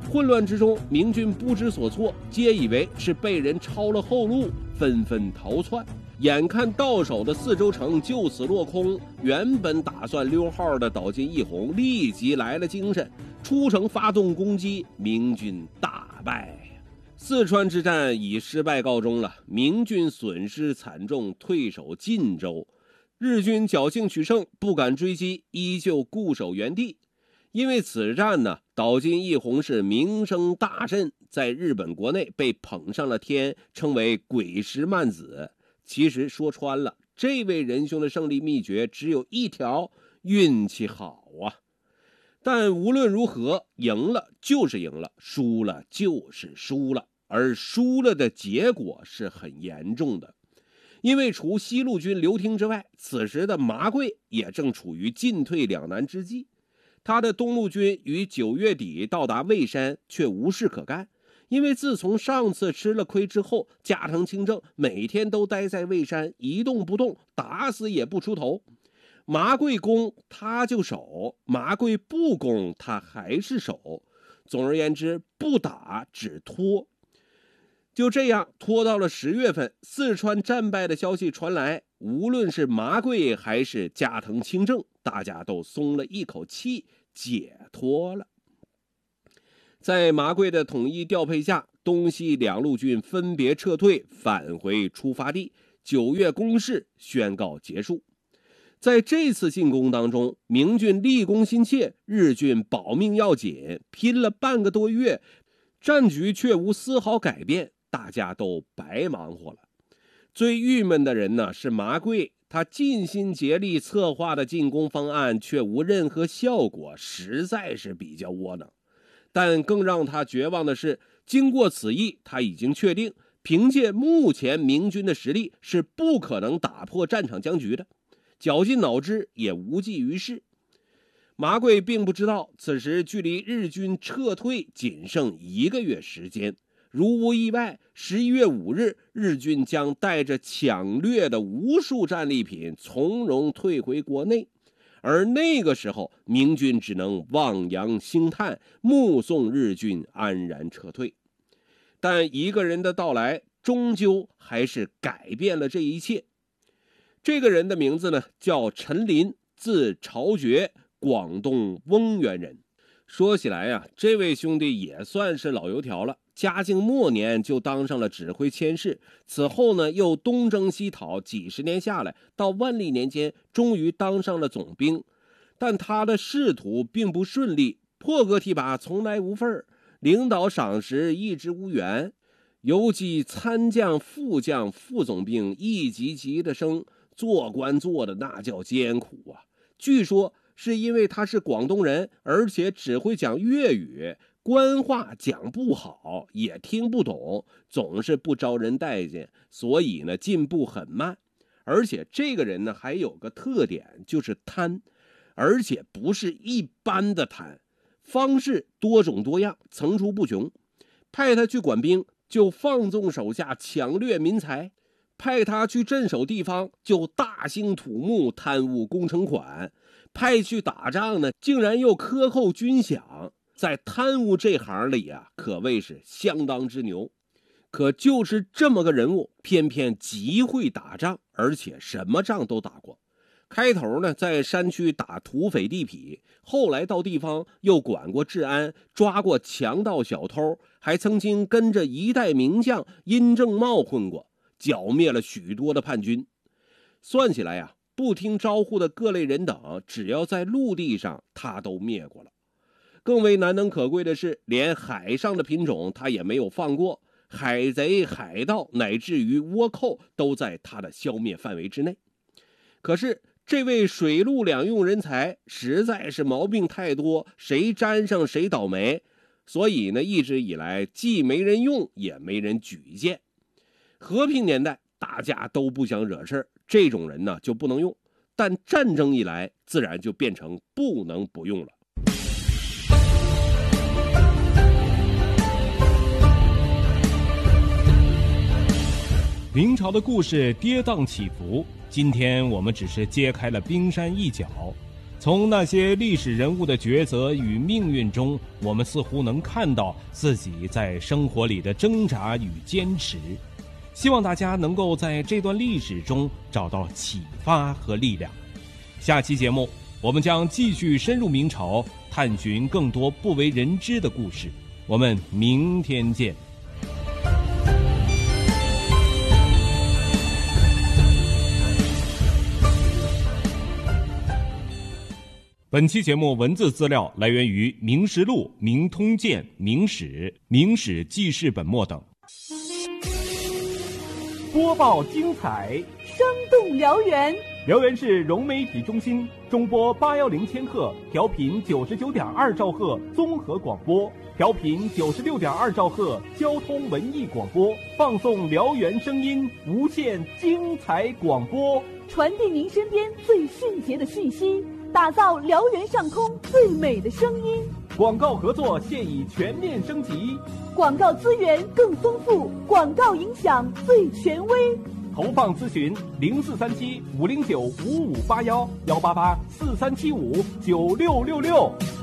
混乱之中，明军不知所措，皆以为是被人抄了后路，纷纷逃窜。眼看到手的四周城就此落空，原本打算溜号的岛津义弘立即来了精神，出城发动攻击，明军大败。四川之战以失败告终了，明军损失惨重，退守晋州。日军侥幸取胜，不敢追击，依旧固守原地。因为此战呢，岛津义弘是名声大振，在日本国内被捧上了天，称为鬼石漫子。其实说穿了，这位仁兄的胜利秘诀只有一条：运气好啊。但无论如何，赢了就是赢了，输了就是输了，而输了的结果是很严重的。因为除西路军刘廷之外，此时的麻贵也正处于进退两难之际。他的东路军于9月底到达蔚山，却无事可干。因为自从上次吃了亏之后，加藤清正每天都待在蔚山一动不动，打死也不出头。麻贵攻他就守，麻贵不攻他还是守。总而言之，不打只拖。就这样拖到了10月份，四川战败的消息传来，无论是麻贵还是加藤清正，大家都松了一口气，解脱了。在麻贵的统一调配下，东西两路军分别撤退，返回出发地，9月攻势宣告结束。在这次进攻当中，明军立功心切，日军保命要紧，拼了半个多月，战局却无丝毫改变，大家都白忙活了。最郁闷的人呢是麻贵，他尽心竭力策划的进攻方案却无任何效果，实在是比较窝囊。但更让他绝望的是，经过此役，他已经确定凭借目前明军的实力是不可能打破战场僵局的，绞尽脑汁也无济于事。麻贵并不知道，此时距离日军撤退仅剩1个月时间，如无意外，11月5日，日军将带着抢掠的无数战利品从容退回国内。而那个时候，明军只能望洋兴叹，目送日军安然撤退。但一个人的到来，终究还是改变了这一切。这个人的名字呢，叫陈林，字朝觉，广东翁源人。说起来呀，这位兄弟也算是老油条了。嘉靖末年就当上了指挥佥事，此后呢又东征西讨，几十年下来，到万历年间终于当上了总兵。但他的仕途并不顺利，破格提拔从来无份，领导赏识一直无缘，尤其参将、副将、副总兵一级级的升，做官做的那叫艰苦啊。据说是因为他是广东人，而且只会讲粤语，官话讲不好，也听不懂，总是不招人待见，所以呢进步很慢。而且这个人呢还有个特点，就是贪，而且不是一般的贪，方式多种多样，层出不穷。派他去管兵，就放纵手下抢掠民财；派他去镇守地方，就大兴土木，贪污工程款；派去打仗呢，竟然又克扣军饷。在贪污这行里啊，可谓是相当之牛。可就是这么个人物，偏偏极会打仗，而且什么仗都打过。开头呢，在山区打土匪地痞，后来到地方又管过治安，抓过强盗小偷，还曾经跟着一代名将殷正茂混过，剿灭了许多的叛军。算起来呀，不听招呼的各类人等，只要在陆地上，他都灭过了。更为难能可贵的是，连海上的品种他也没有放过，海贼、海盗乃至于倭寇都在他的消灭范围之内。可是这位水陆两用人才实在是毛病太多，谁沾上谁倒霉，所以呢一直以来既没人用也没人举荐。和平年代大家都不想惹事，这种人呢就不能用，但战争一来自然就变成不能不用了。 明朝的故事跌宕起伏，今天我们只是揭开了冰山一角。 从那些历史人物的抉择与命运中，我们似乎能看到自己在生活里的挣扎与坚持。希望大家能够在这段历史中找到启发和力量。下期节目，我们将继续深入明朝，探寻更多不为人知的故事。我们明天见。本期节目文字资料来源于《明实录》《明通鉴》《明史》《明史记事本末等。 播报精彩， 生动辽源。 辽源市融媒体中心中波810千赫，调频99.2兆赫综合广播，调频96.2兆赫交通文艺广播，放送辽源声音，无限精彩广播， 传递您身边最迅捷的讯息，打造辽源上空最美的声音。 广告合作现已全面升级， 广告资源更丰富，广告影响最权威。 投放咨询0437-509-5581，188-4375-9666。